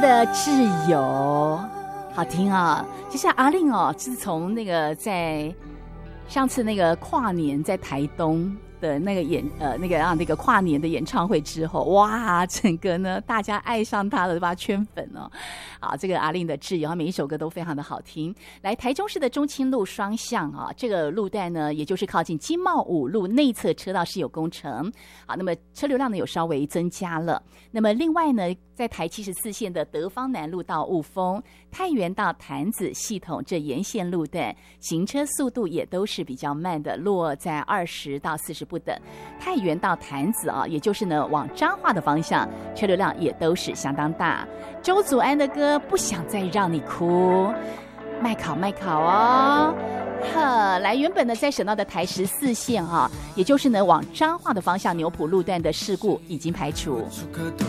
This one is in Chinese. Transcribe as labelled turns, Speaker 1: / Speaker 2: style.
Speaker 1: 的挚友，好听啊！就像阿令哦，自从那个在上次那个跨年在台东的那个跨年的演唱会之后，哇，整个呢大家爱上他了，都把他圈粉哦。好，这个阿令的挚友，他每一首歌都非常的好听。来，台中市的中清路双向啊，这个路段呢，也就是靠近金茂五路内侧车道是有工程，好，那么车流量呢有稍微增加了。那么另外呢，在台74线的德芳南路到雾峰、太原到潭子系统这沿线路段，行车速度也都是比较慢的，落在20到40不等。太原到潭子啊，也就是呢往彰化的方向，车流量也都是相当大。周祖安的歌《不想再让你哭》，麦考哦。来，原本呢在省道的台14线啊，也就是呢往彰化的方向牛埔路段的事故已经排除。